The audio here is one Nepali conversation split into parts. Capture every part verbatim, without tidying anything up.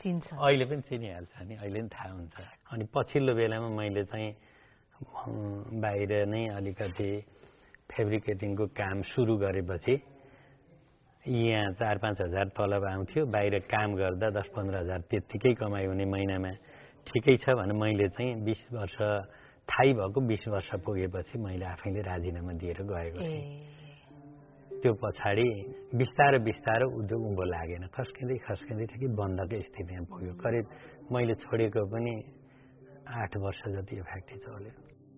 चिन्छ अहिले पनि चिनिहाल्छ नि अहिले पनि थाहा हुन्छ अनि पछिल्लो बेलामा मैले चाहिँ बाहिर नै अलिकति फेब्रिकेटिङको काम सुरु गरेपछि यहाँ चार पाँच हजार तलब आउँथ्यो बाहिर काम गर्दा दस पन्ध्र हजार त्यत्तिकै कमाइ हुने महिनामा ठिकै छ भने मैले चाहिँ बिस वर्ष थाहै भएको बिस वर्ष पुगेपछि मैले आफैले राजीनामा दिएर गएको थिएँ त्यो पछाडि बिस्तारो बिस्तारो उद्योग उँभो लागेन खस्किँदै खस्किँदै ठिकै बन्दकै स्थितिमा पुग्यो करिब मैले छोडेको पनि आठ वर्ष जति यो फ्याक्ट्री चल्यो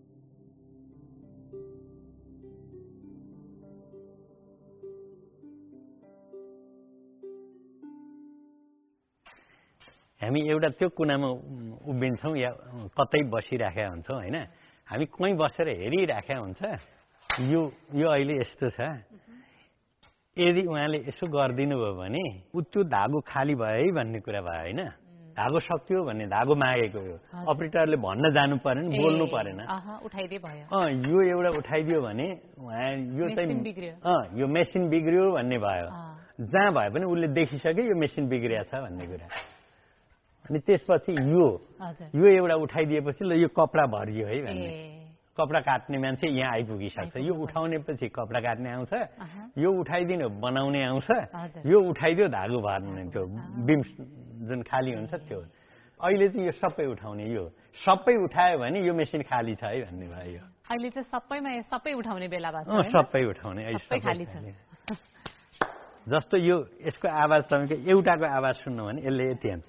हामी एउटा त्यो कुनामा उभिन्छौँ या कतै बसिराखेका हुन्छौँ होइन हामी कहीँ बसेर हेरिराखेका हुन्छ यो यो अहिले यस्तो छ यदि उहाँले यसो गरिदिनु भयो भने उ त्यो धागो खाली भयो है भन्ने कुरा भयो होइन धागो सक्यो भन्ने धागो मागेको हो अपरेटरले भन्न जानु परेन बोल्नु परेन अँ यो एउटा उठाइदियो भने उहाँ यो चाहिँ अँ यो मेसिन बिग्रियो भन्ने भयो जहाँ भए पनि उसले देखिसक्यो यो मेसिन बिग्रिया छ भन्ने कुरा अनि त्यसपछि यो यो एउटा उठाइदिएपछि ल यो कपडा भरियो है भन्ने कपडा काट्ने मान्छे यहाँ आइपुगिसक्छ यो उठाउनेपछि कपडा काट्ने आउँछ यो उठाइदिनु बनाउने आउँछ यो उठाइदियो धागो भर्ने त्यो बिम जुन खाली हुन्छ त्यो अहिले चाहिँ यो सबै उठाउने यो सबै उठायो भने यो मेसिन खाली छ है भन्ने भयो अहिले चाहिँ सबैमा सबै उठाउने बेला भएको छ सबै उठाउने सबै खाली छ जस्तो यो यसको आवाज तपाईँको एउटाको आवाज सुन्नु भने यसले यति हान्छ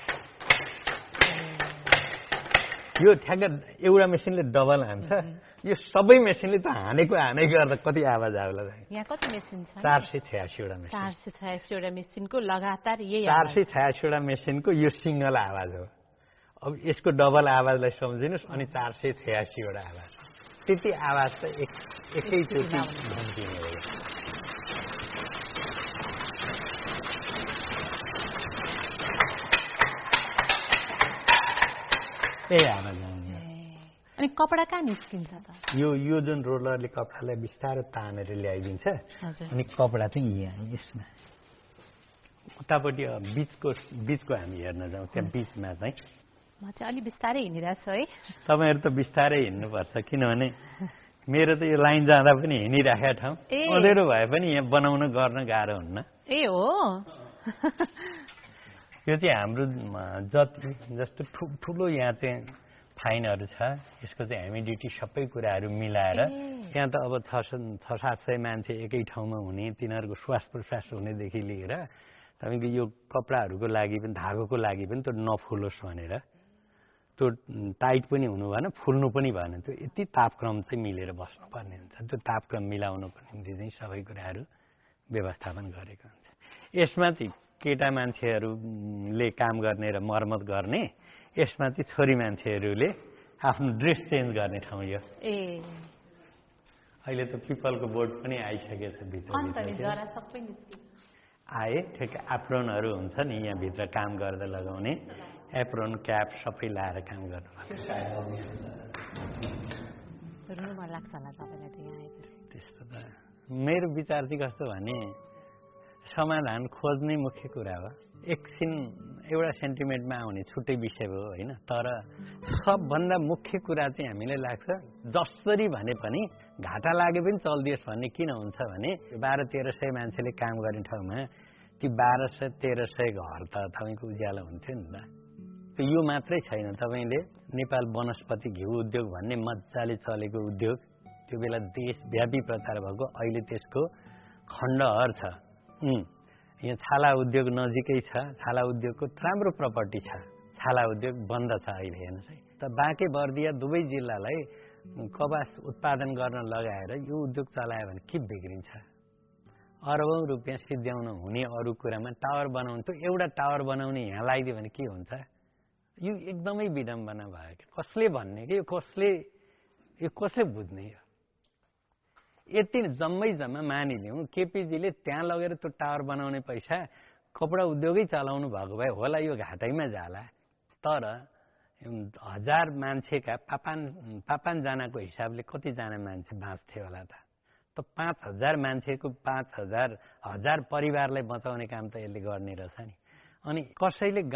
यो ठ्याक्क एउटा मेसिनले डबल हान्छ यो सबै मेसिनले त हानेको हानै गर्दा कति आवाज आउला यहाँ कति मेसिन छ चार सय छयासी वटा मेसिन चार सय छयासी वटा मेसिनको लगातार यही चार सय छयासी वटा मेसिनको यो सिंगल आवाज हो अब यसको डबल आवाजलाई सम्झिनुहोस् अनि चार सय छयासी वटा आवाज त्यति आवाज त एक एकैचोटि भन्दिने हो ए आवाज अनि कपडा कहाँ निस्किन्छ त यो यो जुन रोलरले कपडालाई बिस्तारै तानेर ल्याइदिन्छ अनि कपडा चाहिँ यहाँ यसमा उतापट्टि बिचको बिचको हामी हेर्न जाउँ त्यहाँ बिचमा चाहिँ म चाहिँ अलि बिस्तारै हिँडिरहेको छु है तपाईँहरू त बिस्तारै हिँड्नुपर्छ किनभने मेरो त यो लाइन जाँदा पनि हिँडिराखेको ठाउँ अँधेरो भए पनि यहाँ बनाउन गर्न गाह्रो हुन्न ए हो यो चाहिँ हाम्रो जति जस्तो ठुलो यहाँ चाहिँ फाइनहरू छ यसको चाहिँ ह्युमिडिटी सबै कुराहरू मिलाएर यहाँ त अब छ छ सात सय मान्छे एकै ठाउँमा हुने तिनीहरूको श्वास प्रश्वास हुनेदेखि लिएर तपाईँको यो कपडाहरूको लागि पनि धागोको लागि पनि त्यो नफुलोस् भनेर त्यो टाइट पनि हुनु भएन फुल्नु पनि भएन त्यो यति तापक्रम चाहिँ मिलेर बस्नुपर्ने हुन्छ त्यो तापक्रम मिलाउनुको निम्ति चाहिँ सबै कुराहरू व्यवस्थापन गरेको हुन्छ यसमा चाहिँ केटा मान्छेहरूले काम गर्ने र मर्मत गर्ने यसमा चाहिँ छोरी मान्छेहरूले आफ्नो ड्रेस चेन्ज गर्ने ठाउँ यो ए अहिले त पिपलको बोर्ड पनि आइसकेको छ भित्र आए ठिक एप्रोनहरू हुन्छ नि यहाँ भित्र काम गर्दा लगाउने एप्रोन क्याप सबै लाएर काम गर्नु त्यस्तो त मेरो विचार चाहिँ कस्तो भने समाधान खोज्ने मुख्य कुरा हो एकछिन एउटा सेन्टिमेन्टमा आउने छुट्टै विषय हो होइन तर सबभन्दा मुख्य कुरा चाहिँ हामीलाई लाग्छ जसरी भने पनि घाटा लागे पनि चल्दियोस् भन्ने किन हुन्छ भने बाह्र तेह्र सय मान्छेले काम गर्ने ठाउँमा ती बाह्र सय तेह्र सय घर त तपाईँको उज्यालो हुन्थ्यो नि त यो मात्रै छैन तपाईँले नेपाल वनस्पति घिउ उद्योग भन्ने मजाले चलेको उद्योग त्यो बेला देशव्यापी प्रचार भएको अहिले त्यसको खण्डहर छ यहाँ छाला उद्योग नजिकै छ छाला उद्योगको राम्रो प्रपर्टी छ छाला उद्योग बन्द छ अहिले हेर्नुहोस् है त बाँके बर्दिया दुवै जिल्लालाई कपास उत्पादन गर्न लगाएर यो उद्योग चलायो भने के बिग्रिन्छ अरबौं रुपियाँ सिद्ध्याउन हुने अरू कुरामा टावर बनाउनु त एउटा टावर बनाउने यहाँ लगाइदियो भने के हुन्छ यो एकदमै विडम्बना भयो कि कसले भन्ने कि यो कसले यो कसले बुझ्ने हो यति जम्मै जम्मा मानिलिउँ केपीजीले त्यहाँ लगेर त्यो टावर बनाउने पैसा कपडा उद्योगै चलाउनु भएको भए होला यो घाटैमा जाला तर हजार मान्छेका पापान पापानजनाको हिसाबले कतिजना मान्छे बाँच्थे होला त त पाँच हजार मान्छेको पाँच हजार हजार परिवारलाई बचाउने काम त यसले गर्ने रहेछ नि अनि कसैले